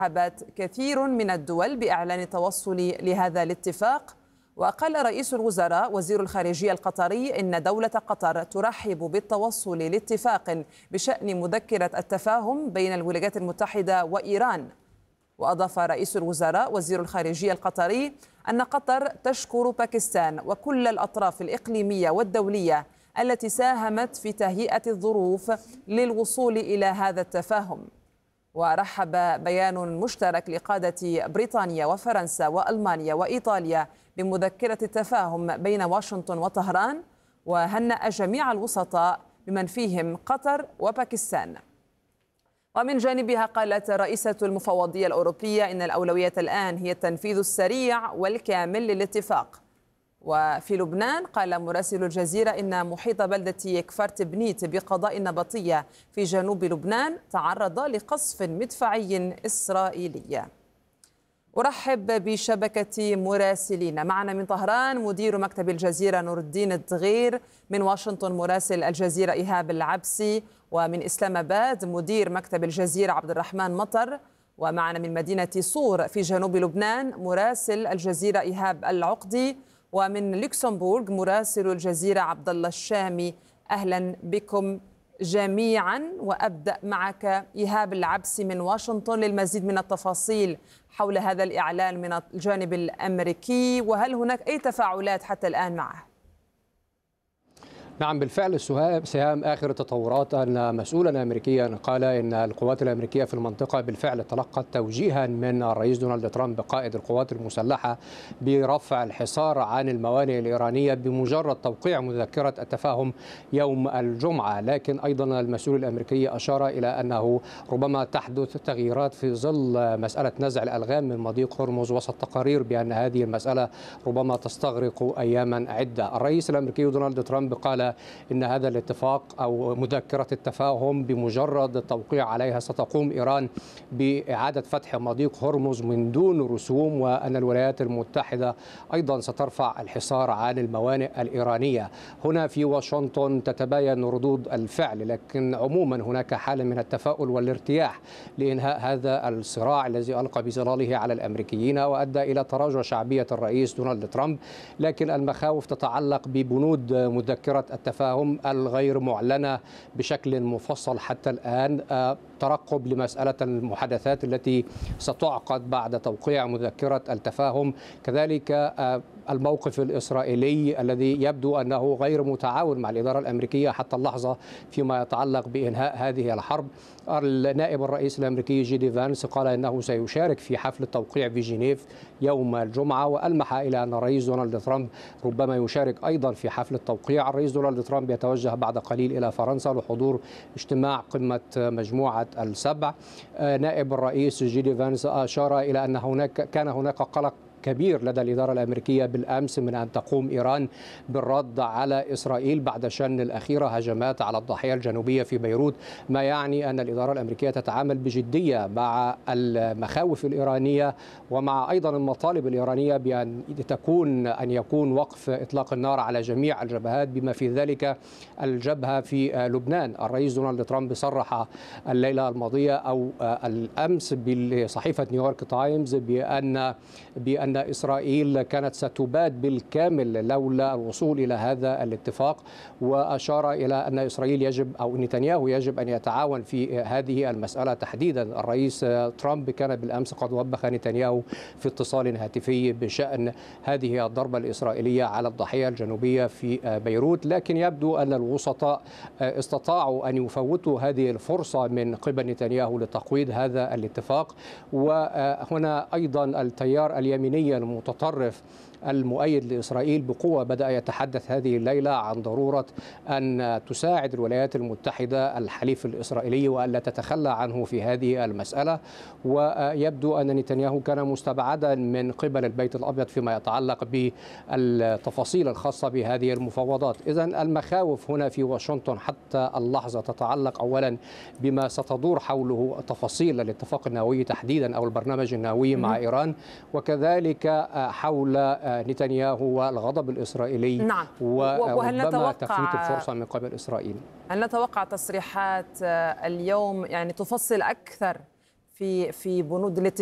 رحبت كثير من الدول بإعلان التوصل لهذا الاتفاق. وقال رئيس الوزراء وزير الخارجية القطري إن دولة قطر ترحب بالتوصل لاتفاق بشأن مذكرة التفاهم بين الولايات المتحدة وإيران. وأضاف رئيس الوزراء وزير الخارجية القطري أن قطر تشكر باكستان وكل الأطراف الإقليمية والدولية التي ساهمت في تهيئة الظروف للوصول إلى هذا التفاهم. ورحب بيان مشترك لقادة بريطانيا وفرنسا وألمانيا وإيطاليا بمذكرة التفاهم بين واشنطن وطهران، وهنأ جميع الوسطاء بمن فيهم قطر وباكستان. ومن جانبها قالت رئيسة المفوضية الأوروبية إن الأولوية الآن هي التنفيذ السريع والكامل للاتفاق. وفي لبنان قال مراسل الجزيرة إن محيط بلدة كفرت بنيت بقضاء النبطية في جنوب لبنان تعرض لقصف مدفعي إسرائيلي. أرحب بشبكة مراسلين. معنا من طهران مدير مكتب الجزيرة نور الدين الدغير، من واشنطن مراسل الجزيرة إيهاب العبسي، ومن إسلام آباد مدير مكتب الجزيرة عبد الرحمن مطر، ومعنا من مدينة صور في جنوب لبنان مراسل الجزيرة إيهاب العقدي، ومن لوكسمبورغ مراسل الجزيرة عبد الله الشامي. أهلا بكم جميعا. وأبدأ معك إيهاب العبسي من واشنطن للمزيد من التفاصيل حول هذا الإعلان من الجانب الأمريكي، وهل هناك أي تفاعلات حتى الآن معه؟ نعم بالفعل سهام آخر التطورات أن مسؤولا أمريكيا قال إن القوات الأمريكية في المنطقة بالفعل تلقت توجيها من الرئيس دونالد ترامب قائد القوات المسلحة برفع الحصار عن الموانئ الإيرانية بمجرد توقيع مذكرة التفاهم يوم الجمعة. لكن أيضا المسؤول الأمريكي أشار إلى أنه ربما تحدث تغييرات في ظل مسألة نزع الألغام من مضيق هرمز، وسط تقارير بأن هذه المسألة ربما تستغرق أياما عدة. الرئيس الأمريكي دونالد ترامب قال إن هذا الاتفاق أو مذكرة التفاهم بمجرد التوقيع عليها ستقوم إيران بإعادة فتح مضيق هرمز من دون رسوم، وأن الولايات المتحدة أيضا سترفع الحصار عن الموانئ الإيرانية. هنا في واشنطن تتباين ردود الفعل، لكن عموما هناك حالة من التفاؤل والارتياح لإنهاء هذا الصراع الذي ألقى بظلاله على الأمريكيين وأدى إلى تراجع شعبية الرئيس دونالد ترامب. لكن المخاوف تتعلق ببنود مذكرة التفاهم الغير معلنة بشكل مفصل حتى الآن، ترقب لمسألة المحادثات التي ستعقد بعد توقيع مذكرة التفاهم، كذلك الموقف الإسرائيلي الذي يبدو أنه غير متعاون مع الإدارة الأمريكية حتى اللحظة فيما يتعلق بإنهاء هذه الحرب. النائب الرئيس الأمريكي جي دي فانس قال أنه سيشارك في حفل التوقيع في جنيف يوم الجمعة، وألمح إلى أن الرئيس دونالد ترامب ربما يشارك أيضا في حفل التوقيع. الرئيس دونالد ترامب يتوجه بعد قليل إلى فرنسا لحضور اجتماع قمة مجموعة السبع. نائب الرئيس جي دي فانس أشار إلى أن كان هناك قلق كبير لدى الإدارة الأمريكية بالأمس من أن تقوم إيران بالرد على إسرائيل بعد شن الأخيرة هجمات على الضاحية الجنوبية في بيروت، ما يعني أن الإدارة الأمريكية تتعامل بجدية مع المخاوف الإيرانية ومع أيضا المطالب الإيرانية بأن يكون وقف إطلاق النار على جميع الجبهات بما في ذلك الجبهة في لبنان. الرئيس دونالد ترامب صرح الليلة الماضية أو الأمس بصحيفة نيويورك تايمز بأن إسرائيل كانت ستباد بالكامل لولا الوصول إلى هذا الاتفاق، وأشار إلى أن إسرائيل يجب أو نتنياهو يجب أن يتعاون في هذه المسألة تحديدا. الرئيس ترامب كان بالأمس قد وبخ نتنياهو في اتصال هاتفي بشأن هذه الضربة الإسرائيلية على الضاحية الجنوبية في بيروت، لكن يبدو أن الوسطاء استطاعوا أن يفوتوا هذه الفرصة من قبل نتنياهو لتقويض هذا الاتفاق. وهنا أيضا التيار اليميني المتطرف المؤيد لإسرائيل بقوة بدأ يتحدث هذه الليلة عن ضرورة أن تساعد الولايات المتحدة الحليف الإسرائيلي وألا تتخلى عنه في هذه المسألة. ويبدو أن نتنياهو كان مستبعدا من قبل البيت الأبيض فيما يتعلق بالتفاصيل الخاصة بهذه المفاوضات. إذن المخاوف هنا في واشنطن حتى اللحظة تتعلق أولا بما ستدور حوله تفاصيل الاتفاق النووي تحديدا أو البرنامج النووي مع إيران، وكذلك حول نتنياهو والغضب الإسرائيلي. نعم. وربما تفويت الفرصة من قبل إسرائيل. هل نتوقع تصريحات اليوم يعني تفصل أكثر في بنود الاتفاق